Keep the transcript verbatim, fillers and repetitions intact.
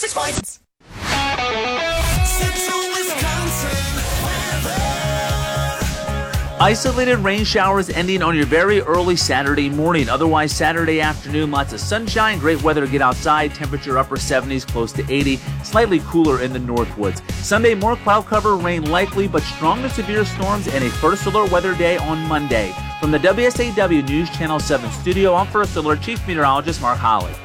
six points. Isolated rain showers ending on your very early Saturday morning. Otherwise, Saturday afternoon, lots of sunshine, great weather to get outside, temperature upper seventies, close to eighty, slightly cooler in the Northwoods. Sunday, more cloud cover, rain likely, but strong to severe storms and a first alert weather day on Monday. From the W S A W News Channel seven studio, I'm First Alert Chief Meteorologist Mark Holly.